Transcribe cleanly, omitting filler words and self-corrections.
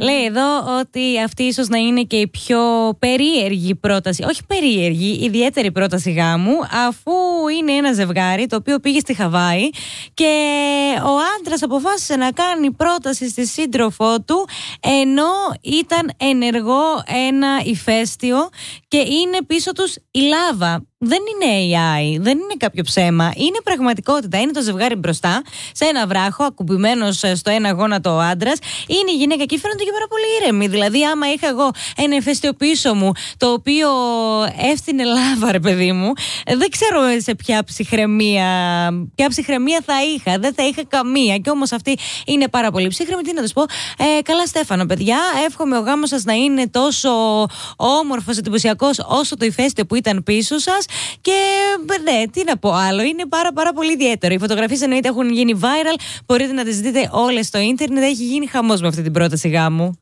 Λέει εδώ ότι αυτή ίσως να είναι και η πιο περίεργη πρόταση, όχι περίεργη, ιδιαίτερη πρόταση γάμου, αφού είναι ένα ζευγάρι το οποίο πήγε στη Χαβάη και ο άντρας αποφάσισε να κάνει πρόταση στη σύντροφό του ενώ ήταν ενεργό ένα ηφαίστειο και είναι πίσω τους η λάβα. Δεν είναι AI, δεν είναι κάποιο ψέμα, είναι πραγματικότητα. Είναι το ζευγάρι μπροστά, σε ένα βράχο, ακουμπημένος στο ένα γόνατο ο άντρας. Είναι η γυναίκα και φαίνονται και πάρα πολύ ήρεμοι. Δηλαδή, άμα είχα εγώ ένα ηφαίστειο πίσω μου, το οποίο έφτιανε λάβα, ρε παιδί μου, δεν ξέρω σε ποια ψυχραιμία θα είχα. Δεν θα είχα καμία. Και όμως αυτή είναι πάρα πολύ ψύχρεμη. Τι να τους πω, καλά Στέφανο, παιδιά. Εύχομαι ο γάμος σας να είναι τόσο όμορφος, εντυπωσιακός όσο το ηφαίστειο που ήταν πίσω σας. Και ναι, τι να πω άλλο, είναι πάρα πολύ ιδιαίτερο. Οι φωτογραφίες εννοείται έχουν γίνει viral, μπορείτε να τις δείτε όλες στο ίντερνετ. Έχει γίνει χαμός με αυτή την πρόταση γάμου.